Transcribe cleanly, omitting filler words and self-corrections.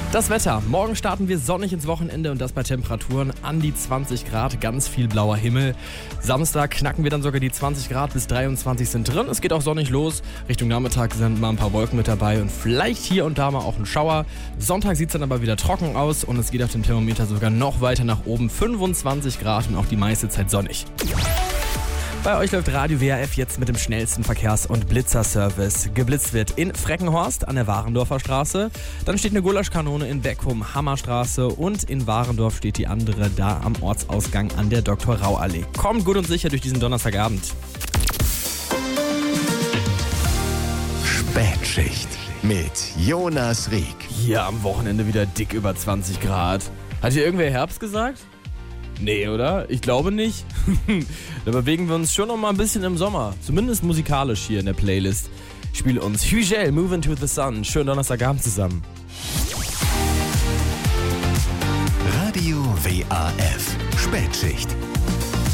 Das Wetter. Morgen starten wir sonnig ins Wochenende und das bei Temperaturen an die 20 Grad, ganz viel blauer Himmel. Samstag knacken wir dann sogar die 20 Grad, bis 23 sind drin. Es geht auch sonnig los. Richtung Nachmittag sind mal ein paar Wolken mit dabei und vielleicht hier und da mal auch ein Schauer. Sonntag sieht es dann aber wieder trocken aus und es geht auf dem Thermometer sogar noch weiter nach oben. 25 Grad und auch die meiste Zeit sonnig. Bei euch läuft Radio WRF jetzt mit dem schnellsten Verkehrs- und Blitzerservice. Geblitzt wird in Freckenhorst an der Warendorfer Straße. Dann steht eine Gulaschkanone in Beckum, Hammerstraße und in Warendorf steht die andere da am Ortsausgang an der Dr.-Rau-Allee. Kommt gut und sicher durch diesen Donnerstagabend. Spätschicht mit Jonas Rieck. Hier am Wochenende wieder dick über 20 Grad. Hat hier irgendwer Herbst gesagt? Nee, oder? Ich glaube nicht. Da bewegen wir uns schon noch mal ein bisschen im Sommer. Zumindest musikalisch hier in der Playlist. Ich spiele uns Hügel, Move Into the Sun. Schönen Donnerstagabend zusammen. Radio WRF. Spätschicht.